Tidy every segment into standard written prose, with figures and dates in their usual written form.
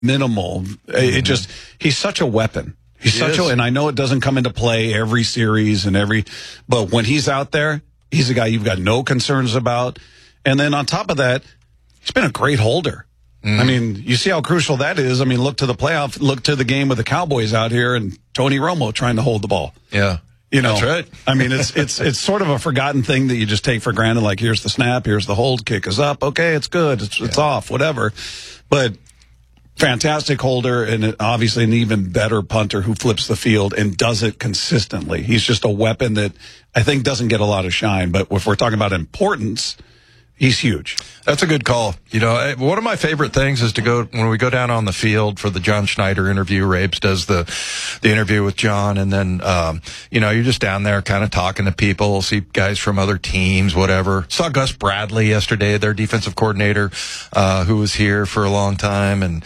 minimal. It just, he's such a weapon. And I know it doesn't come into play every series but when he's out there, he's a guy you've got no concerns about. And then on top of that, he's been a great holder. I mean, you see how crucial that is. I mean, look to the playoff, look to the game with the Cowboys out here and Tony Romo trying to hold the ball. Yeah. That's right. I mean, it's sort of a forgotten thing that you just take for granted. Like, here's the snap, here's the hold, kick is up. Okay, it's good. It's off, whatever. But fantastic holder, and obviously an even better punter who flips the field and does it consistently. He's just a weapon that I think doesn't get a lot of shine. But if we're talking about importance, he's huge. That's a good call. One of my favorite things is when we go down on the field for the John Schneider interview. Rapes does the interview with John, and then, you're just down there kind of talking to people, see guys from other teams, whatever. Saw Gus Bradley yesterday, their defensive coordinator, who was here for a long time. And,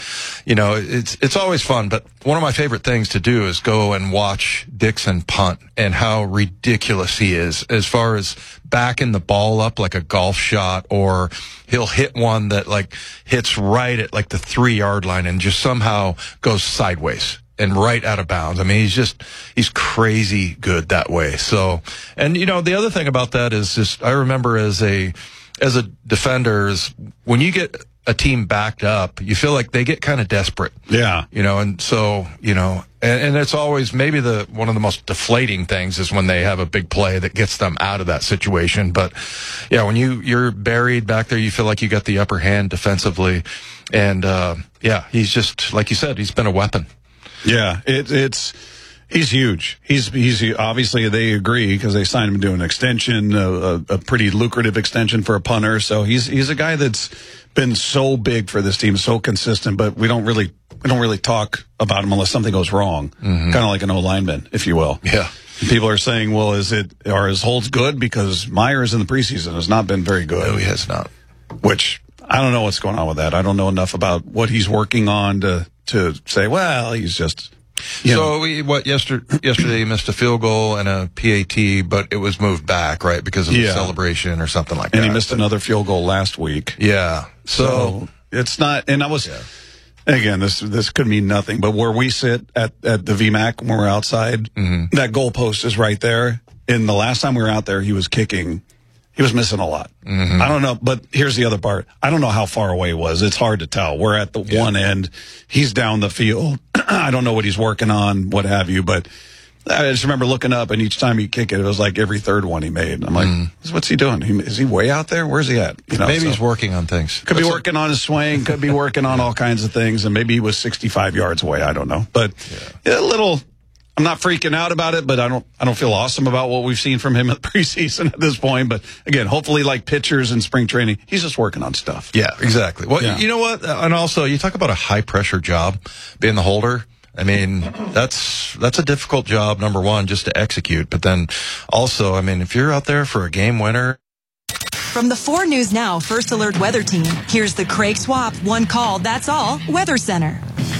it's always fun. But one of my favorite things to do is go and watch Dixon punt and how ridiculous he is as far as backing the ball up like a golf shot, or he'll hit one that hits right at the 3-yard line and just somehow goes sideways and right out of bounds. I mean, he's crazy good that way. So, and the other thing about that is just, I remember as a defender is when you get a team backed up, you feel like they get kind of desperate. Yeah. And so, and it's always maybe one of the most deflating things is when they have a big play that gets them out of that situation. But yeah, when you're buried back there, you feel like you got the upper hand defensively. And, he's just, like you said, he's been a weapon. Yeah. He's huge. He's obviously they agree because they signed him to an extension, a pretty lucrative extension for a punter. So he's a guy that's been so big for this team, so consistent. But we don't really talk about him unless something goes wrong. Mm-hmm. Kind of like an O-lineman, if you will. Yeah. People are saying, well, are his holds good? Because Myers in the preseason has not been very good. No, he has not. Which I don't know what's going on with that. I don't know enough about what he's working on to say, well, he's just. Yesterday he missed a field goal and a PAT, but it was moved back, right, because of the celebration or something like that. And he missed another field goal last week. Yeah. So it's not, and I was, again, this could mean nothing, but where we sit at the VMAC when we're outside, that goalpost is right there. And the last time we were out there, he was kicking. He was missing a lot. Mm-hmm. I don't know, but here's the other part. I don't know how far away it was. It's hard to tell. We're at the one end. He's down the field. I don't know what he's working on, what have you, but I just remember looking up, and each time he'd kick it, it was like every third one he made. I'm like, what's he doing? Is he way out there? Where's he at? Maybe he's working on things. Could be working on his swing, could be working on all kinds of things, and maybe he was 65 yards away. I don't know. But a little... I'm not freaking out about it, but I don't feel awesome about what we've seen from him at preseason at this point. But again, hopefully like pitchers in spring training, he's just working on stuff. Yeah, exactly. Well, you know what? And also, you talk about a high pressure job, being the holder. I mean, that's a difficult job, number one, just to execute. But then also, I mean, if you're out there for a game winner. From the 4 News Now First Alert Weather Team, here's the Craig Swap One Call, That's All Weather Center.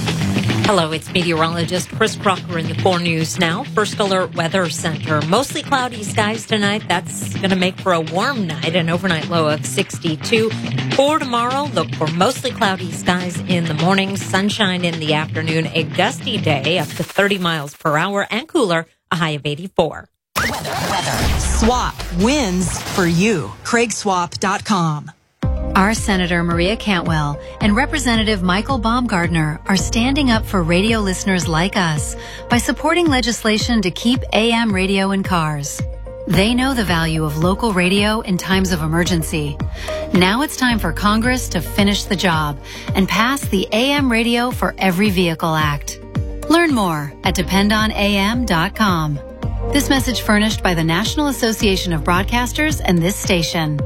Hello, it's meteorologist Chris Crocker in the 4 News Now First Alert Weather Center. Mostly cloudy skies tonight. That's going to make for a warm night, an overnight low of 62. For tomorrow, look for mostly cloudy skies in the morning, sunshine in the afternoon, a gusty day up to 30 miles per hour, and cooler, a high of 84. Weather. Swap wins for you. CraigSwap.com. Our Senator Maria Cantwell and Representative Michael Baumgardner are standing up for radio listeners like us by supporting legislation to keep AM radio in cars. They know the value of local radio in times of emergency. Now it's time for Congress to finish the job and pass the AM Radio for Every Vehicle Act. Learn more at dependonam.com. This message furnished by the National Association of Broadcasters and this station.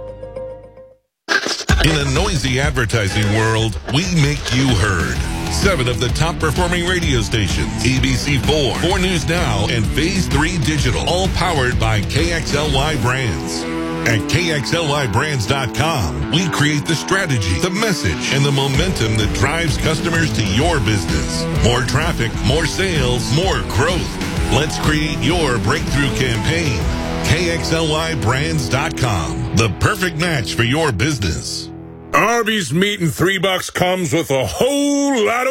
In a noisy advertising world, we make you heard. 7 of the top performing radio stations, ABC4, 4 News Now, and Phase 3 Digital, all powered by KXLY Brands. At KXLYBrands.com, we create the strategy, the message, and the momentum that drives customers to your business. More traffic, more sales, more growth. Let's create your breakthrough campaign. KXLYBrands.com, the perfect match for your business. Arby's meat and $3 comes with a whole lot of